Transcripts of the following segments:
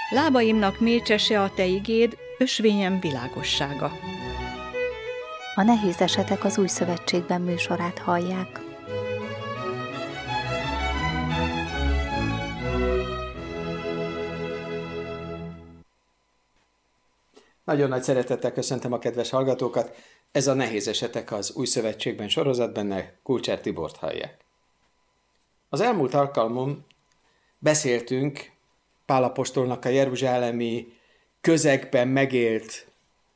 Lábaimnak mécsese a te igéd, ösvényem világossága. A Nehéz esetek az Új Szövetségben műsorát hallják. Nagyon nagy szeretettel köszöntöm a kedves hallgatókat. Ez a Nehéz esetek az Új Szövetségben sorozat, benne Kulcsár Tibort hallják. Az elmúlt alkalmon beszéltünk Pál apostolnak a jeruzsálemi közegben megélt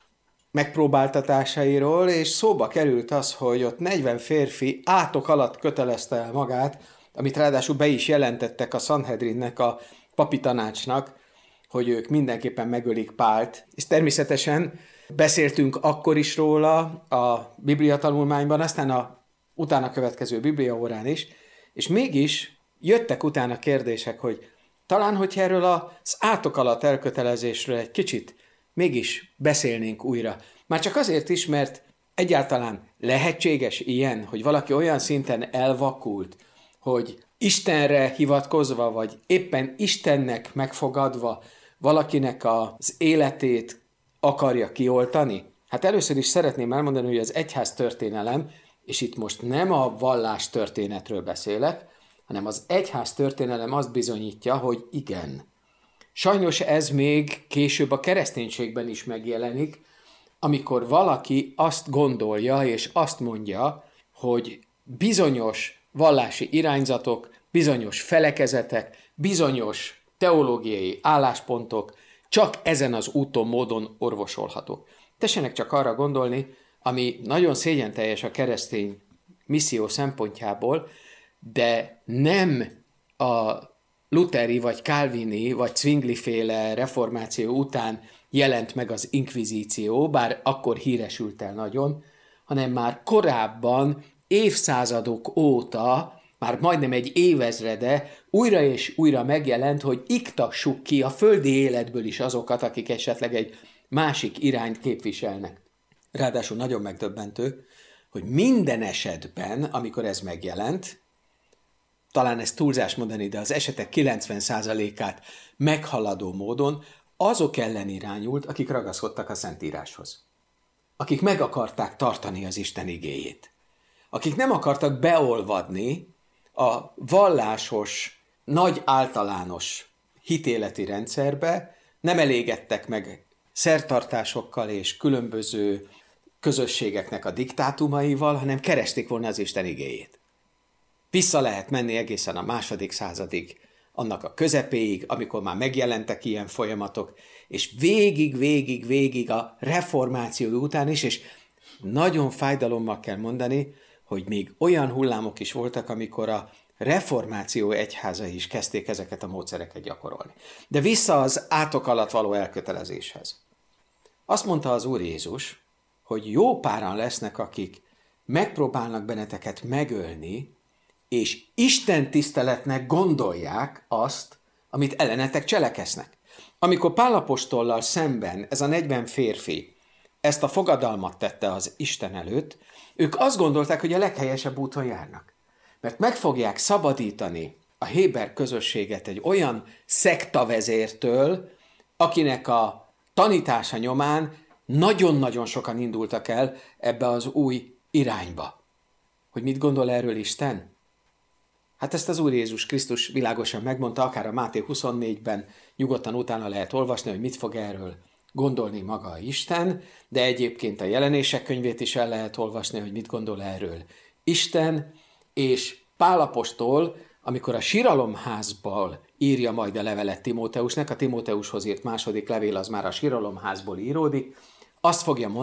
megpróbáltatásairól, és szóba került az, hogy ott 40 férfi átok alatt kötelezte el magát, amit ráadásul be is jelentettek a Sanhedrinnek, a papi tanácsnak, hogy ők mindenképpen megölik Pált. És természetesen beszéltünk akkor is róla a Biblia tanulmányban, aztán a utána következő Biblia órán is, és mégis jöttek utána kérdések, hogy talán, hogyha erről az átok alatt elkötelezésről egy kicsit mégis beszélnénk újra. Már csak azért is, mert egyáltalán lehetséges ilyen, hogy valaki olyan szinten elvakult, hogy Istenre hivatkozva, vagy éppen Istennek megfogadva valakinek az életét akarja kioltani? Hát először is szeretném elmondani, hogy az egyház történelem, és itt most nem a vallás történetről beszélek, hanem az egyház történelem azt bizonyítja, hogy igen. Sajnos ez még később a kereszténységben is megjelenik, amikor valaki azt gondolja és azt mondja, hogy bizonyos vallási irányzatok, bizonyos felekezetek, bizonyos teológiai álláspontok csak ezen az úton, módon orvosolhatók. Tessenek csak arra gondolni, ami nagyon szégyenteljes a keresztény misszió szempontjából, de nem a lutheri, vagy kálvini, vagy Zwingli-féle reformáció után jelent meg az inkvizíció, bár akkor híresült el nagyon, hanem már korábban, évszázadok óta, már majdnem egy évezrede újra és újra megjelent, hogy iktassuk ki a földi életből is azokat, akik esetleg egy másik irányt képviselnek. Ráadásul nagyon megdöbbentő, hogy minden esetben, amikor ez megjelent, talán ez túlzás mondani, de az esetek 90%-át meghaladó módon azok ellen irányult, akik ragaszkodtak a Szentíráshoz. Akik meg akarták tartani az Isten igéjét. Akik nem akartak beolvadni a vallásos, nagy általános hitéleti rendszerbe, nem elégedtek meg szertartásokkal és különböző közösségeknek a diktátumaival, hanem keresték volna az Isten igéjét. Vissza lehet menni egészen a második századig, annak a közepéig, amikor már megjelentek ilyen folyamatok, és végig a reformáció után is, és nagyon fájdalommal kell mondani, hogy még olyan hullámok is voltak, amikor a reformáció egyházai is kezdték ezeket a módszereket gyakorolni. De vissza az átok alatt való elkötelezéshez. Azt mondta az Úr Jézus, hogy jó páran lesznek, akik megpróbálnak benneteket megölni, és Isten tiszteletnek gondolják azt, amit ellenetek cseleksznek. Amikor Pál apostollal szemben ez a 40 férfi ezt a fogadalmat tette az Isten előtt, ők azt gondolták, hogy a leghelyesebb úton járnak. Mert meg fogják szabadítani a héber közösséget egy olyan szektavezértől, akinek a tanítása nyomán nagyon-nagyon sokan indultak el ebbe az új irányba. Hogy mit gondol erről Isten? Hát ezt az Úr Jézus Krisztus világosan megmondta, akár a Máté 24-ben nyugodtan utána lehet olvasni, hogy mit fog erről gondolni maga Isten, de egyébként a Jelenések könyvét is el lehet olvasni, hogy mit gondol erről Isten, és Pál apostol, amikor a síralomházból írja majd a levelet Timóteusnak, a Timóteushoz írt második levél az már a síralomházból íródik, azt fogja mondani,